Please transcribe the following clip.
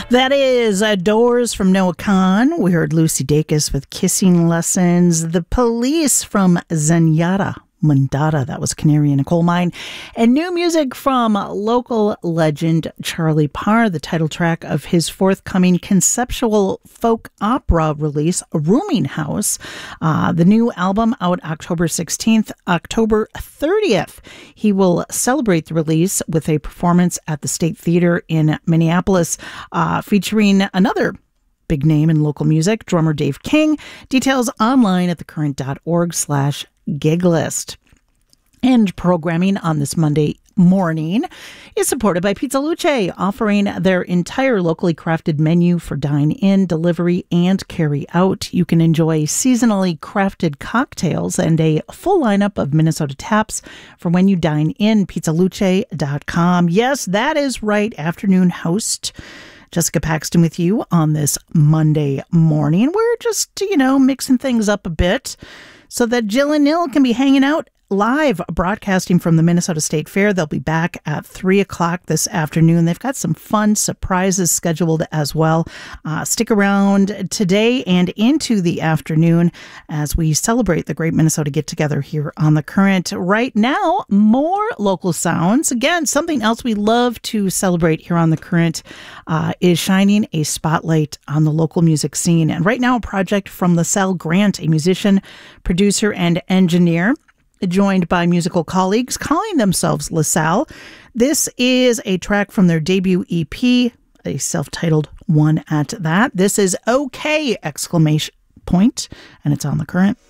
That is Doors from Noah Kahan. We heard Lucy Dacus with Kissing Lessons. The Police from Zenyatta Mundata. That was Canary in a Coal Mine. And new music from local legend Charlie Parr, the title track of his forthcoming conceptual folk opera release, Rooming House. The new album out October 16th, October 30th. He will celebrate the release with a performance at the State Theater in Minneapolis, featuring another big name in local music, drummer Dave King. Details online at thecurrent.org/gig list. And programming on this Monday morning is supported by Pizza Luce, offering their entire locally crafted menu for dine-in, delivery, and carry-out. You can enjoy seasonally crafted cocktails and a full lineup of Minnesota taps for when you dine in. PizzaLuce.com. Yes, that is right. Afternoon host Jessica Paxton with you on this Monday morning. We're just, mixing things up a bit so that Jill and Nil can be hanging out live broadcasting from the Minnesota State Fair. They'll be back at 3 o'clock this afternoon. They've got some fun surprises scheduled as well. Stick around today and into the afternoon as we celebrate the Great Minnesota Get Together here on The Current. Right now, more local sounds. Again, something else we love to celebrate here on The Current is shining a spotlight on the local music scene. And right now, a project from LaSalle Grant, a musician, producer, and engineer, joined by musical colleagues calling themselves LaSalle. This is a track from their debut EP, a self-titled one at that. This is OK! And it's on The Current.